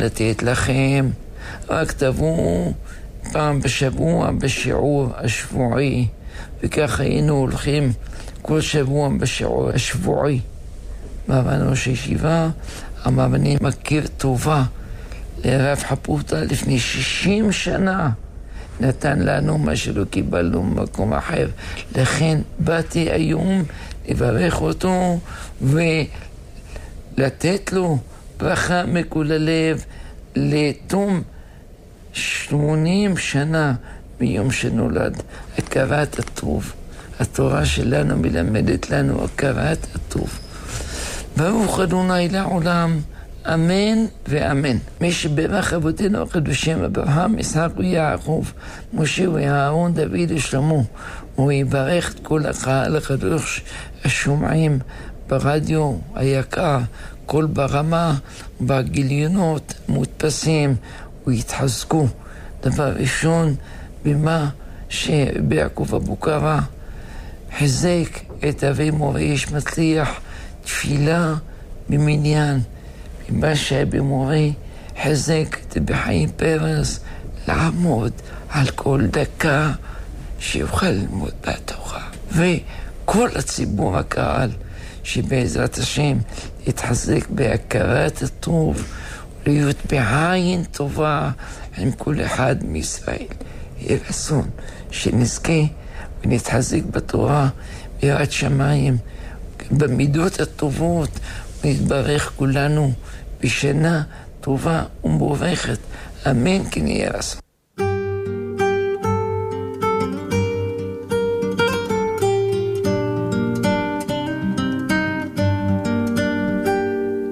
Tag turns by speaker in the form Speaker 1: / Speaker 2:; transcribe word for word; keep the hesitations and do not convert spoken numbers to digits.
Speaker 1: לתת לכם. רק תבואו פעם בשבוע בשיעור השבועי, וכך היינו הולכים כל שבוע בשיעור השבועי. מרן ראש הישיבה אמר, אני מכיר טובה לרב חפוטה לפני שישים שנה, נתן לנו מה שלא קיבלנו במקום אחר. לכן באתי היום לברך אותו ולתת לו ברכה מכל הלב לתום שמונים שנה מיום שנולד. הכרת הטוב. התורה שלנו מלמדת לנו הכרת הטוב. ברוך אדוני לעולם, אמן ואמן. מי שברך אבותינו הקדושים אברהם, יצחק ויעקב, משה ואהרון, דוד ושלמה, הוא יברך את כל הקהל הקדוש השומעים ברדיו היקר, כל ברמה, בגיליונות מודפסים, ויתחזקו. דבר ראשון, במה שביעקב אבוקרא חזק את אבי מורי איש מצליח, תפילה במניין. במה שבמורי חזק את בחיים פרס, לעמוד על כל דקה שיוכל ללמוד בתורה. וכל הציבור הקהל שבעזרת השם יתחזק בהכרת הטוב, להיות בעין טובה עם כל אחד מישראל. יהיה רצון שנזכה ונתחזק בתורה, ביראת שמיים, במידות הטובות, ונתברך כולנו בשנה טובה ומבורכת. אמן כן יהיה רצון.